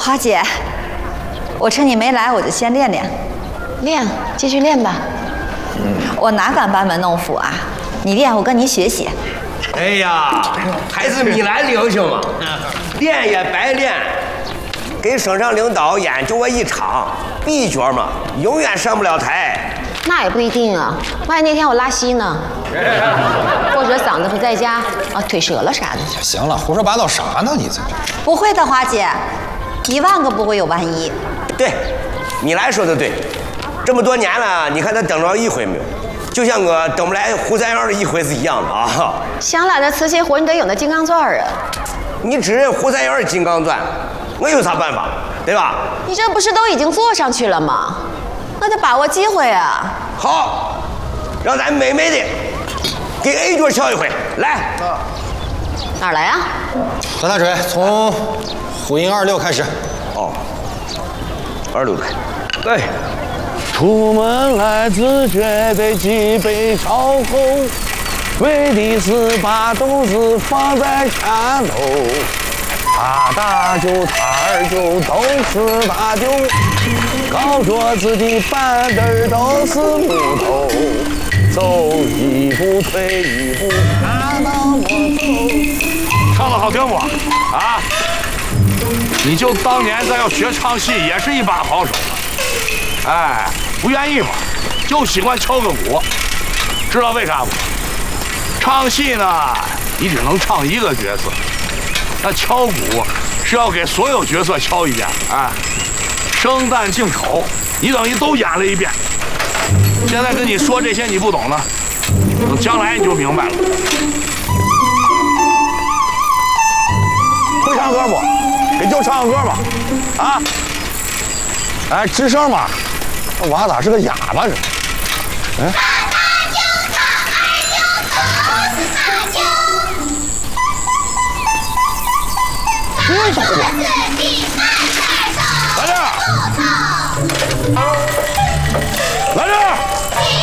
花姐，我趁你没来，我就先练练。 练，继续练吧。 我哪敢班门弄斧啊！你练，我跟你学习。 哎呀，还是米兰领袖嘛，练也白练。给省上领导演就我一场，闭角嘛，永远上不了台。 那也不一定啊，万一那天我拉稀呢，或者嗓子不在家啊，腿折了啥的。 行了，胡说八道啥呢？你这不会的，花姐，10000个不会有万一。 对，米兰说的对，这么多年了，你看他等着一回没有？就像我等不来胡三元的一回是一样的啊。 行了，这瓷器活你得有那金刚钻啊。 你只认胡三元的金刚钻，我有啥办法？对吧？ 你这不是都已经坐上去了吗？那得把握机会啊！ 好，让咱美美的给 A 角敲一回，来。 哪儿来啊？ 何大水，从虎音26开始。 哦，26开。对。 出门来自觉得脊背朝后，为的是把肚子放在前头。他大酒他二酒都是大酒，高桌子的板凳都是木头，走一步退一步，看到我走。 唱的好听不？啊！你就当年咱要学唱戏，也是一把好手。哎，不愿意吧？就喜欢敲个鼓，知道为啥不？唱戏呢，你只能唱一个角色。那敲鼓是要给所有角色敲一遍，哎，生旦净丑，你等于都演了一遍。现在跟你说这些你不懂呢，等将来你就明白了。 会唱歌不？给舅唱个歌吧，啊！哎，吱声嘛，这娃咋是个哑巴似的？嗯。这是火